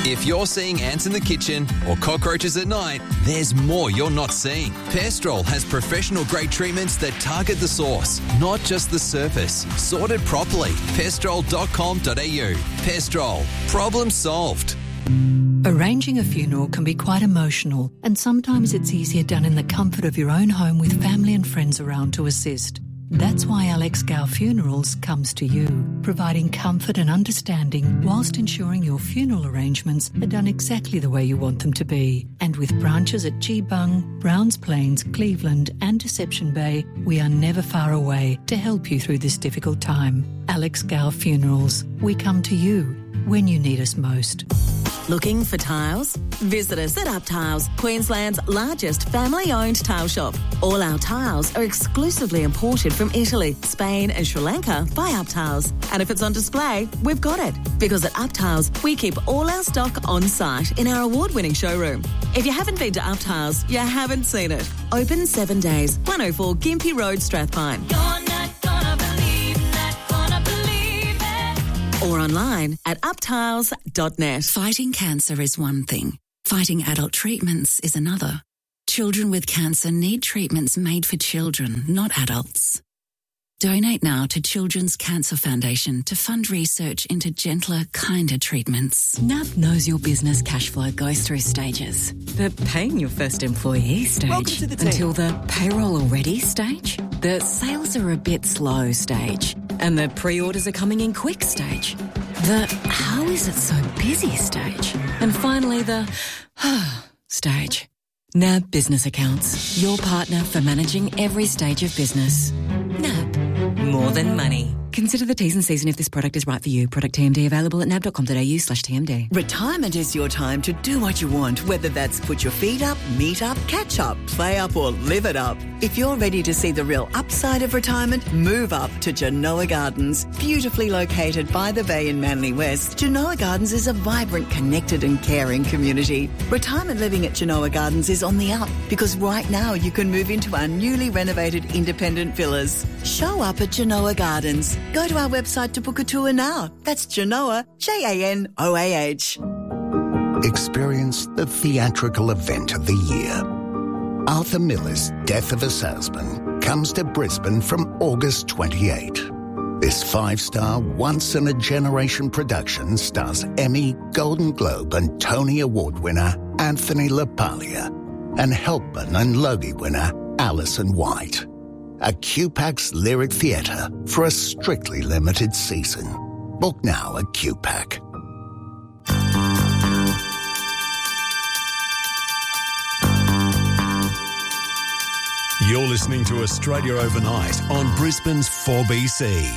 If you're seeing ants in the kitchen or cockroaches at night, there's more you're not seeing. Pestrol has professional-grade treatments that target the source, not just the surface. Sorted properly. Pestrol.com.au. Pestrol. Problem solved. Arranging a funeral can be quite emotional, and sometimes it's easier done in the comfort of your own home with family and friends around to assist. That's why Alex Gow Funerals comes to you, providing comfort and understanding whilst ensuring your funeral arrangements are done exactly the way you want them to be. And with branches at Geebung, Browns Plains, Cleveland and Deception Bay, we are never far away to help you through this difficult time. Alex Gow Funerals. We come to you when you need us most. Looking for tiles? Visit us at Up Tiles, Queensland's largest family-owned tile shop. All our tiles are exclusively imported from Italy, Spain and Sri Lanka by Up Tiles. And if it's on display, we've got it. Because at Up Tiles, we keep all our stock on site in our award-winning showroom. If you haven't been to Up Tiles, you haven't seen it. Open 7 days, 104 Gympie Road, Strathpine. Or online at uptiles.net. Fighting cancer is one thing. Fighting adult treatments is another. Children with cancer need treatments made for children, not adults. Donate now to Children's Cancer Foundation to fund research into gentler, kinder treatments. NAB knows your business cash flow goes through stages. The paying your first employee stage, until the payroll already stage, the sales are a bit slow stage, and the pre-orders are coming in quick stage, the how is it so busy stage, and finally the stage. NAB Business Accounts, your partner for managing every stage of business. NAB, more than money. Consider the T's and C's and if this product is right for you. Product TMD available at nab.com.au/TMD. Retirement is your time to do what you want, whether that's put your feet up, meet up, catch up, play up or live it up. If you're ready to see the real upside of retirement, move up to Genoa Gardens. Beautifully located by the bay in Manly West, Genoa Gardens is a vibrant, connected and caring community. Retirement living at Genoa Gardens is on the up because right now you can move into our newly renovated independent villas. Show up at Genoa Gardens. Go to our website to book a tour now. That's Genoa, Janoah. Experience the theatrical event of the year. Arthur Miller's Death of a Salesman comes to Brisbane from August 28. This 5-star, once-in-a-generation production stars Emmy, Golden Globe and Tony Award winner Anthony LaPaglia and Helpman and Logie winner Alison White. A QPAC's Lyric Theatre for a strictly limited season. Book now at QPAC. You're listening to Australia Overnight on Brisbane's 4BC.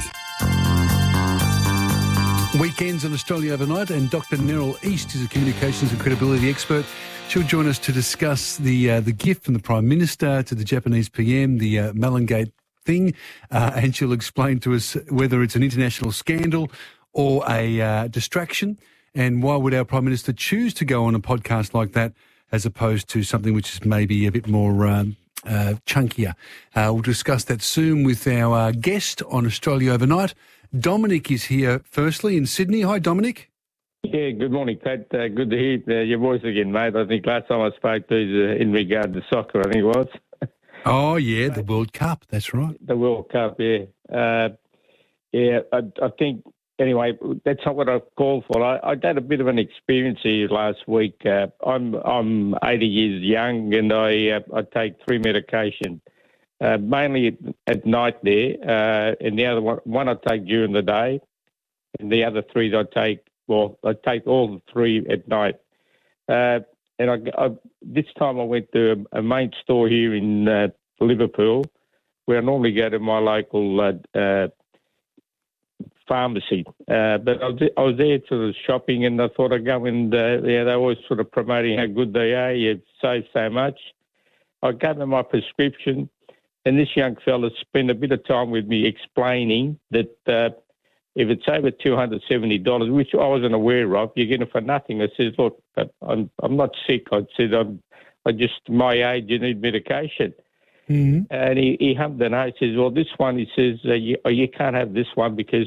Weekends on Australia Overnight, and Dr. Neril East is a communications and credibility expert. She'll join us to discuss the gift from the Prime Minister to the Japanese PM, the Malangate thing, and she'll explain to us whether it's an international scandal or a distraction, and why would our Prime Minister choose to go on a podcast like that as opposed to something which is maybe a bit more chunkier. We'll discuss that soon with our guest on Australia Overnight. Dominic is here firstly in Sydney. Hi, Dominic. Yeah, good morning, Pat. Good to hear your voice again, mate. I think last time I spoke to you in regard to soccer, I think it was. Oh, yeah, the World Cup, that's right. The World Cup, yeah. I think, anyway, that's not what I called for. I had a bit of an experience here last week. I'm 80 years young and I take 3 medication, mainly at night there, and the other one I take during the day, and the other 3 I take all the 3 at night. And this time I went to a main store here in Liverpool, where I normally go to my local pharmacy. But I was there sort of shopping, and I thought I'd go and they're always sort of promoting how good they are. You save so much. I gave them my prescription, and this young fella spent a bit of time with me explaining that if it's over $270, which I wasn't aware of, you're getting it for nothing. I said, look, I'm not sick. I said, I just, my age, you need medication. And he hummed the note. He says, well, this one, he says, you can't have this one because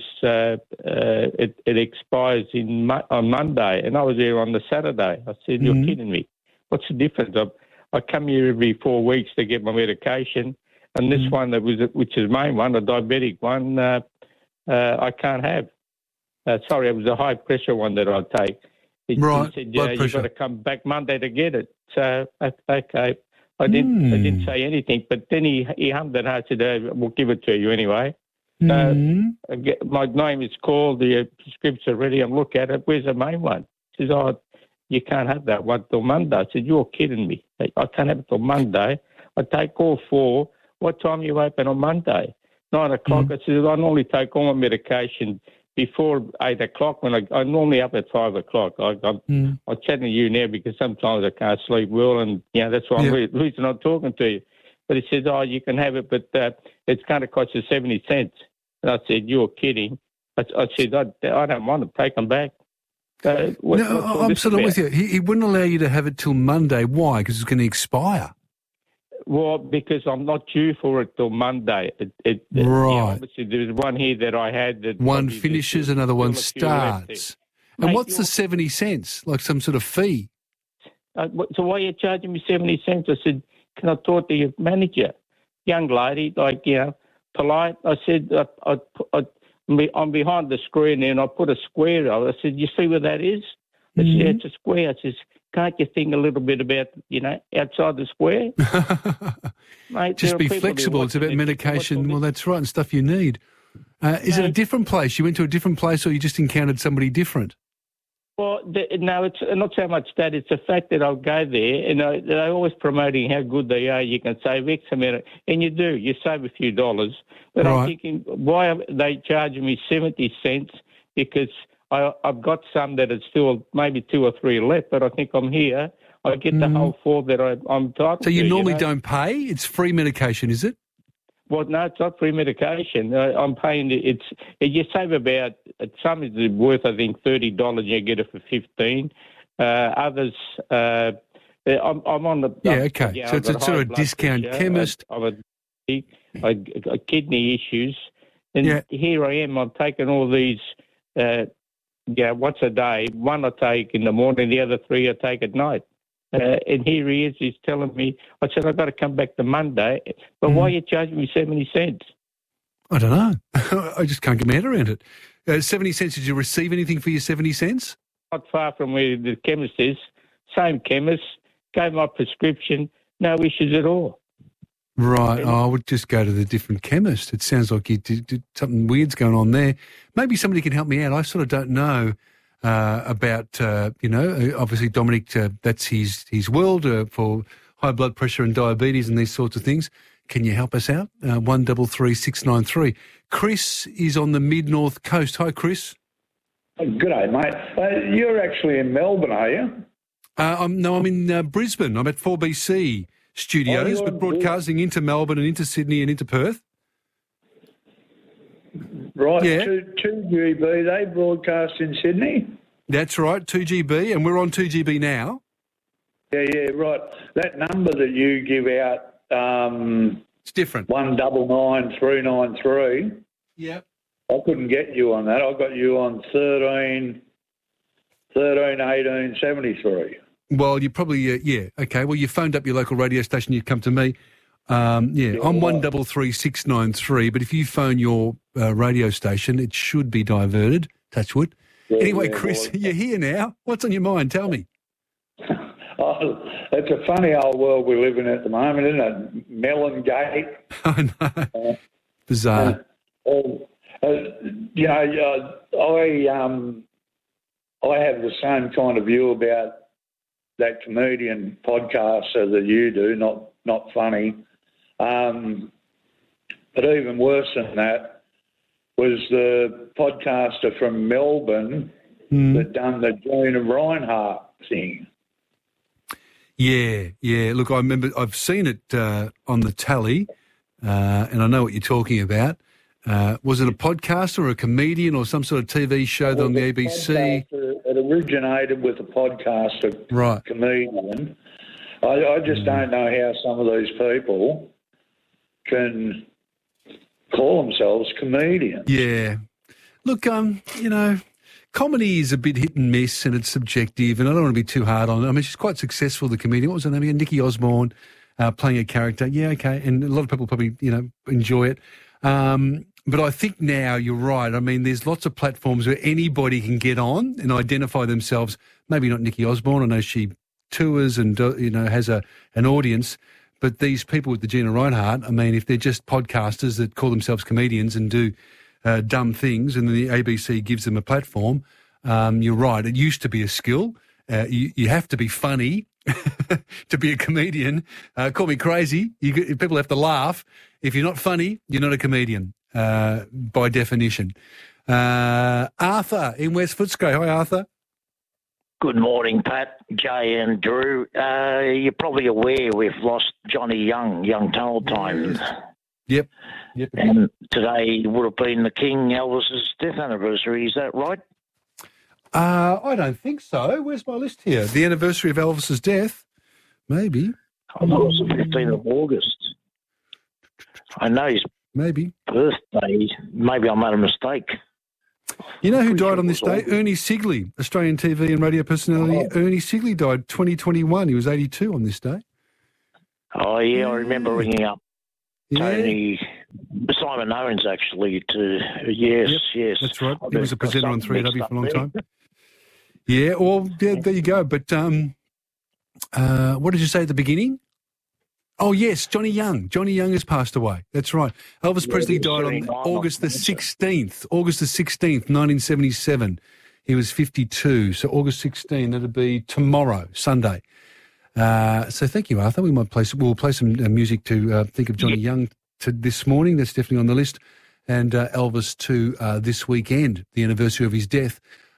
it expires on Monday. And I was there on the Saturday. I said, you're kidding me. What's the difference? I come here every 4 weeks to get my medication. And this one, which is the main one, the diabetic one, I can't have. Sorry, it was a high-pressure one that I take. He said, you've got to come back Monday to get it. So, okay. I didn't say anything, but then he hummed it. I said, we'll give it to you anyway. So my name is called, the prescription's ready, and look at it. Where's the main one? He says, you can't have that one till Monday. I said, you're kidding me. I can't have it till Monday. I take all 4. What time are you open on Monday? 9 o'clock. I said, I normally take all my medication before 8 o'clock. When I normally up at 5 o'clock. I'm chatting to you now because sometimes I can't sleep well, and that's why I'm the reason I'm talking to you. But he says, you can have it, but it's going to cost you 70 cents. And I said, you're kidding. I said, I don't want to take them back. I'm sort of with you. He wouldn't allow you to have it till Monday. Why? Because it's going to expire. Well, because I'm not due for it till Monday. Right. Obviously, there's one here that I had. That one finishes, another one starts. And mate, what's the 70 cents? Like some sort of fee? So why are you charging me 70 cents? I said, can I talk to your manager? Young lady, polite. I said, I'm behind the screen and I put a square on. I said, you see where that is? I said, it's a square. I said, can't you think a little bit about, outside the square? Mate, just be flexible. It's about medication. Well, that's right, and stuff you need. Is it a different place? You went to a different place or you just encountered somebody different? Well, no, it's not so much that. It's the fact that I'll go there and they're always promoting how good they are. You can save X amount, and you do. You save a few dollars. But right. I'm thinking, why are they charging me 70 cents? Because I've got some that are still maybe 2 or 3 left, but I think I'm here. I get the whole 4 that I'm entitled to. So you normally don't pay? It's free medication, is it? Well, no, it's not free medication. I'm paying you save about, some is worth, I think, $30, you get it for $15. Others, I'm on the... okay. So it's a sort of discount chemist. I kidney issues. And here I am, I'm taking all these, once a day. One I take in the morning, the other 3 I take at night. And here he is, he's telling me, I said, I've got to come back to Monday, but why are you charging me 70 cents? I don't know. I just can't get my head around it. 70 cents, did you receive anything for your 70 cents? Not far from where the chemist is. Same chemist, gave my prescription, no issues at all. Right. I would just go to the different chemist. It sounds like you did something weird's going on there. Maybe somebody can help me out. I sort of don't know. About, obviously Dominic, that's his world for high blood pressure and diabetes and these sorts of things. Can you help us out? 133693. Chris is on the mid-north coast. Hi, Chris. G'day, mate. You're actually in Melbourne, are you? I'm in Brisbane. I'm at 4BC Studios, but broadcasting into Melbourne and into Sydney and into Perth. Right, yeah. 2GB, they broadcast in Sydney? That's right, 2GB, and we're on 2GB now. Yeah, right. That number that you give out... it's different. 199393. Yeah. I couldn't get you on that. I got you on 13 18 73. Well, you probably, okay. Well, you phoned up your local radio station, you come to me. I'm 133693, but if you phone your radio station, it should be diverted. Touch wood. Anyway, Chris, you're here now. What's on your mind? Tell me. It's a funny old world we live in at the moment, isn't it? Melon Gate. I know. Bizarre. I have the same kind of view about that comedian podcaster that you do, not funny. But even worse than that was the podcaster from Melbourne that done the Gina Reinhardt thing. Yeah. Look, I remember I've seen it on the tally, and I know what you're talking about. Was it a podcaster or a comedian or some sort of TV show on the ABC? It originated with a podcaster, right. Comedian. I just don't know how some of these people can call themselves comedians. Yeah. Look, comedy is a bit hit and miss and it's subjective, and I don't want to be too hard on it. I mean, she's quite successful, the comedian. What was her name again? Nikki Osborne, playing a character. Yeah, okay. And a lot of people probably, enjoy it. But I think now you're right. I mean, there's lots of platforms where anybody can get on and identify themselves. Maybe not Nikki Osborne. I know she tours and, has an audience. But these people with the Gina Reinhardt, I mean, if they're just podcasters that call themselves comedians and do dumb things, and then the ABC gives them a platform, you're right. It used to be a skill. You have to be funny to be a comedian. Call me crazy. People have to laugh. If you're not funny, you're not a comedian by definition. Arthur in West Footscray. Hi, Arthur. Good morning, Pat, Jay and Drew. You're probably aware we've lost Johnny Young Tunnel Time. Yep. And today would have been the King Elvis's death anniversary. Is that right? I don't think so. Where's my list here? The anniversary of Elvis's death? Maybe. I thought it was the 15th of August. I know his birthday. Maybe I made a mistake. You know who died on this day? Ernie Sigley, Australian TV and radio personality. Ernie Sigley died 2021. He was 82 on this day. Oh, yeah, I remember ringing up Tony, Simon Owens, actually, yes. That's right. He was a presenter on 3AW for a long time. Yeah, well, there you go. But what did you say at the beginning? Oh, yes, Johnny Young. Johnny Young has passed away. That's right. Elvis Presley died on August the 16th. August the 16th, 1977. He was 52. So August 16, that'll be tomorrow, Sunday. So thank you, Arthur. We'll play some music to think of Johnny Young to this morning. That's definitely on the list. And Elvis to this weekend, the anniversary of his death.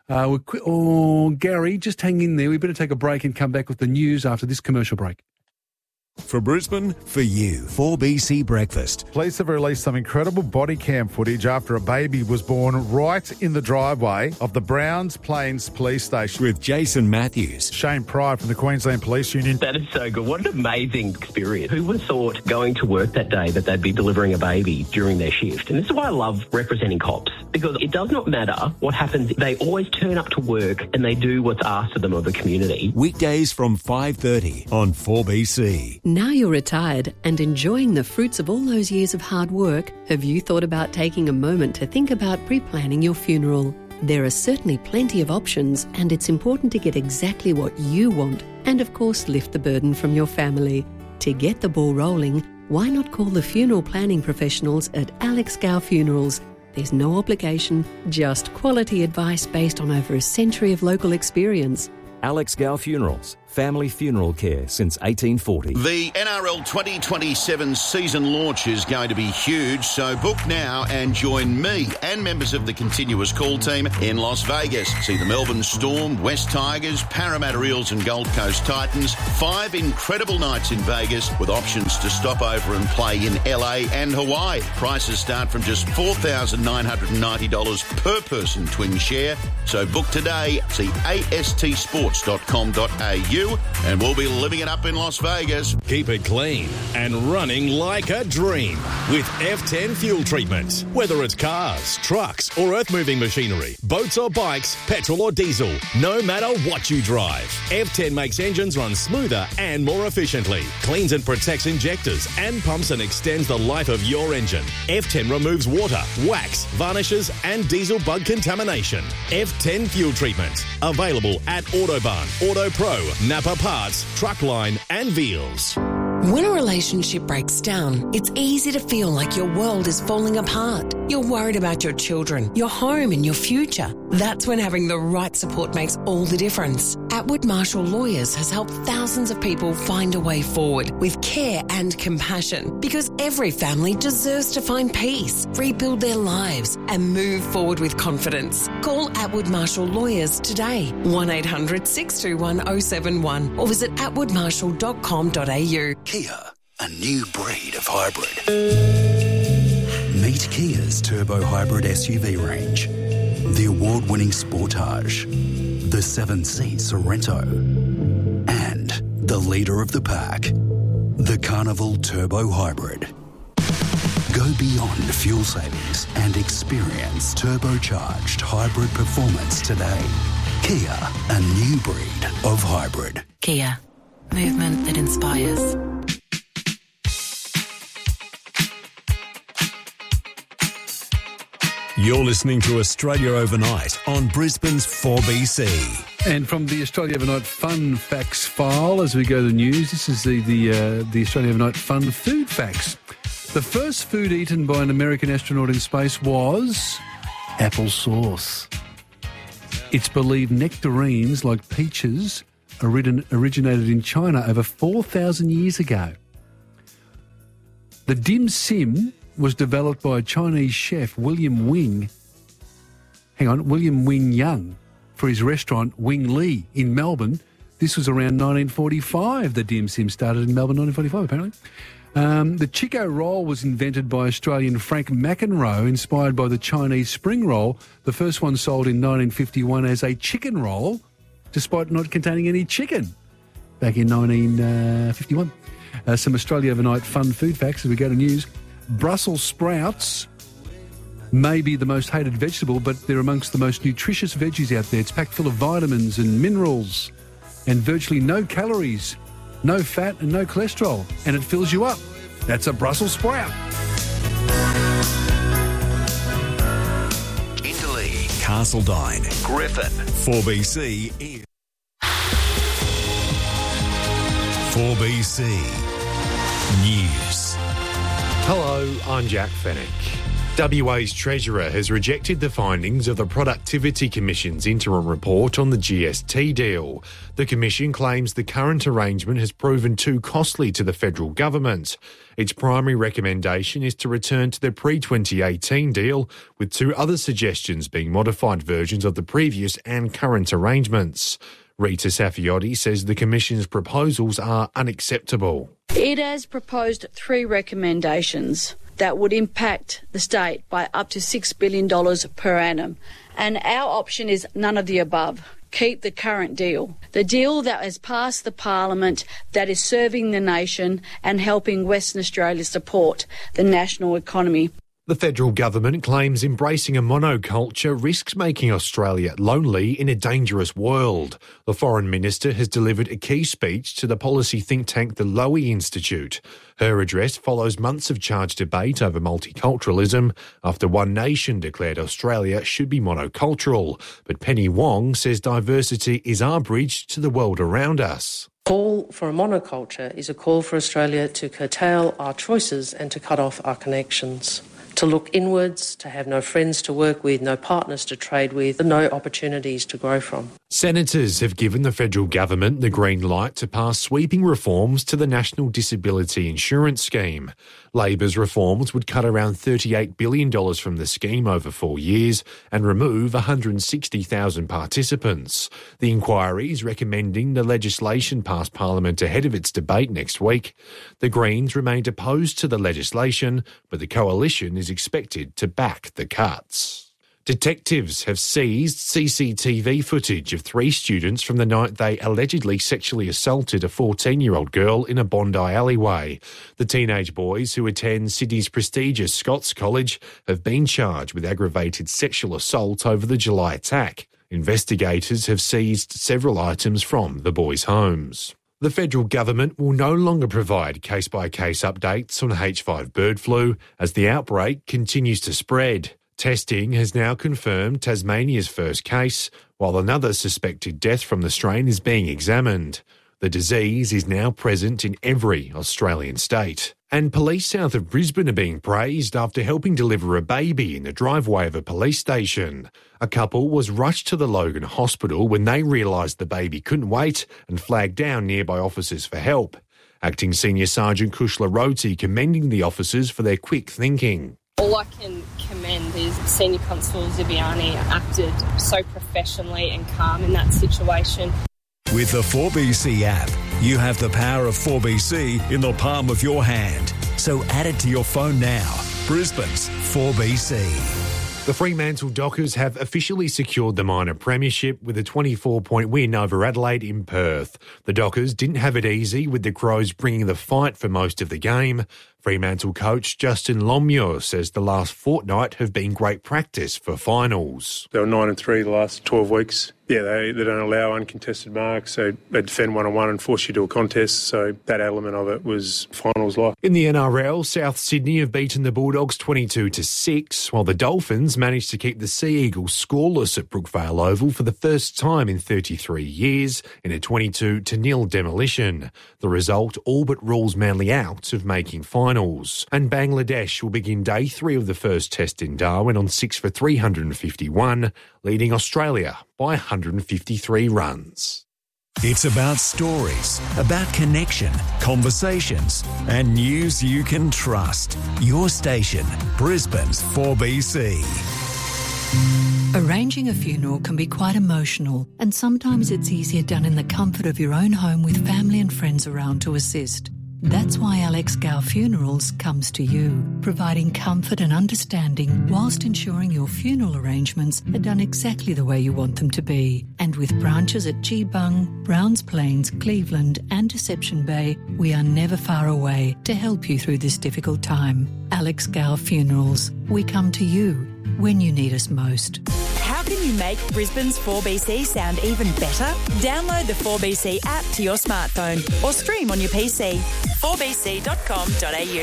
Gary, just hang in there. We better take a break and come back with the news after this commercial break. For Brisbane, for you, 4BC Breakfast. Police have released some incredible body cam footage after a baby was born right in the driveway of the Browns Plains Police Station. With Jason Matthews. Shane Pride from the Queensland Police Union. That is so good. What an amazing experience. Who would have thought going to work that day that they'd be delivering a baby during their shift? And this is why I love representing cops, because it does not matter what happens. They always turn up to work and they do what's asked of them of the community. Weekdays from 5:30 on 4BC. Now you're retired and enjoying the fruits of all those years of hard work, have you thought about taking a moment to think about pre-planning your funeral? There are certainly plenty of options, and it's important to get exactly what you want and, of course, lift the burden from your family. To get the ball rolling, why not call the funeral planning professionals at Alex Gow Funerals? There's no obligation, just quality advice based on over a century of local experience. Alex Gow Funerals, family funeral care since 1840. The NRL 2027 season launch is going to be huge, so book now and join me and members of the continuous call team in Las Vegas. See the Melbourne Storm, West Tigers, Parramatta Eels and Gold Coast Titans. 5 incredible nights in Vegas with options to stop over and play in LA and Hawaii. Prices start from just $4,990 per person twin share. So book today. See astsports.com.au. and we'll be living it up in Las Vegas. Keep it clean and running like a dream with F10 fuel treatment. Whether it's cars, trucks or earth-moving machinery, boats or bikes, petrol or diesel, no matter what you drive, F10 makes engines run smoother and more efficiently, cleans and protects injectors and pumps and extends the life of your engine. F10 removes water, wax, varnishes and diesel bug contamination. F10 fuel treatment. Available at Autobarn, Auto Pro, Napa Parts, Truckline and Veals. When a relationship breaks down, it's easy to feel like your world is falling apart. You're worried about your children, your home and your future. That's when having the right support makes all the difference. Atwood Marshall Lawyers has helped thousands of people find a way forward with care and compassion, because every family deserves to find peace, rebuild their lives and move forward with confidence. Call Atwood Marshall Lawyers today, 1-800-621-071 or visit atwoodmarshall.com.au. Kia, a new breed of hybrid. Meet Kia's turbo hybrid SUV range. The award-winning Sportage, the 7-seat Sorento, and the leader of the pack, the Carnival Turbo Hybrid. Go beyond fuel savings and experience turbocharged hybrid performance today. Kia, a new breed of hybrid. Kia, movement that inspires. You're listening to Australia Overnight on Brisbane's 4BC. And from the Australia Overnight Fun Facts file, as we go to the news, this is the Australia Overnight Fun Food Facts. The first food eaten by an American astronaut in space was applesauce. It's believed nectarines like peaches originated in China over 4,000 years ago. The dim sim was developed by a Chinese chef, William Wing Young, for his restaurant Wing Lee in Melbourne. This was around 1945. The dim sim started in Melbourne, 1945 apparently. The Chico roll was invented by Australian Frank McEnroe, inspired by the Chinese spring roll. The first one sold in 1951 as a chicken roll, despite not containing any chicken, back in 1951. Some Australia Overnight Fun Food Facts as we go to news. Brussels sprouts may be the most hated vegetable, but they're amongst the most nutritious veggies out there. It's packed full of vitamins and minerals and virtually no calories, no fat and no cholesterol, and it fills you up. That's a Brussels sprout. Inderley, Castledine, Griffin. 4BC is 4BC News. Hello, I'm Jack Fennick. WA's Treasurer has rejected the findings of the Productivity Commission's interim report on the GST deal. The Commission claims the current arrangement has proven too costly to the federal government. Its primary recommendation is to return to the pre-2018 deal, with two other suggestions being modified versions of the previous and current arrangements. Rita Saffioti says the Commission's proposals are unacceptable. It has proposed three recommendations that would impact the state by up to $6 billion per annum. And our option is none of the above. Keep the current deal. The deal that has passed the Parliament, that is serving the nation and helping Western Australia support the national economy. The federal government claims embracing a monoculture risks making Australia lonely in a dangerous world. The Foreign Minister has delivered a key speech to the policy think tank the Lowy Institute. Her address follows months of charged debate over multiculturalism after One Nation declared Australia should be monocultural. But Penny Wong says diversity is our bridge to the world around us. Call for a monoculture is a call for Australia to curtail our choices and to cut off our connections. To look inwards, to have no friends to work with, no partners to trade with, no opportunities to grow from. Senators have given the federal government the green light to pass sweeping reforms to the National Disability Insurance Scheme. Labor's reforms would cut around $38 billion from the scheme over 4 years and remove 160,000 participants. The inquiry is recommending the legislation pass Parliament ahead of its debate next week. The Greens remained opposed to the legislation, but the coalition is expected to back the cuts. Detectives have seized CCTV footage of 3 students from the night they allegedly sexually assaulted a 14-year-old girl in a Bondi alleyway. The teenage boys, who attend Sydney's prestigious Scots College, have been charged with aggravated sexual assault over the July attack. Investigators have seized several items from the boys' homes. The federal government will no longer provide case-by-case updates on H5 bird flu as the outbreak continues to spread. Testing has now confirmed Tasmania's first case, while another suspected death from the strain is being examined. The disease is now present in every Australian state. And police south of Brisbane are being praised after helping deliver a baby in the driveway of a police station. A couple was rushed to the Logan Hospital when they realised the baby couldn't wait and flagged down nearby officers for help. Acting Senior Sergeant Kushla Roti commending the officers for their quick thinking. All I can commend is Senior Constable Zibiani acted so professionally and calm in that situation. With the 4BC app, you have the power of 4BC in the palm of your hand. So add it to your phone now. Brisbane's 4BC. The Fremantle Dockers have officially secured the minor premiership with a 24-point win over Adelaide in Perth. The Dockers didn't have it easy, with the Crows bringing the fight for most of the game. Fremantle coach Justin Longmuir says the last fortnight have been great practice for finals. They were 9-3 the last 12 weeks. Yeah, they don't allow uncontested marks, so they defend one-on-one and force you to a contest, so that element of it was finals-like. In the NRL, South Sydney have beaten the Bulldogs 22-6, while the Dolphins managed to keep the Sea Eagles scoreless at Brookvale Oval for the first time in 33 years in a 22-0 demolition. The result all but rules Manly out of making finals. And Bangladesh will begin day 3 of the first test in Darwin on 6 for 351, leading Australia by 153 runs. It's about stories, about connection, conversations, and news you can trust. Your station, Brisbane's 4BC. Arranging a funeral can be quite emotional, and sometimes it's easier done in the comfort of your own home with family and friends around to assist. That's why Alex Gow Funerals comes to you, providing comfort and understanding whilst ensuring your funeral arrangements are done exactly the way you want them to be. And with branches at Geebung, Browns Plains, Cleveland and Deception Bay, we are never far away to help you through this difficult time. Alex Gow Funerals, we come to you when you need us most. How can you make Brisbane's 4BC sound even better? Download the 4BC app to your smartphone or stream on your PC. 4bc.com.au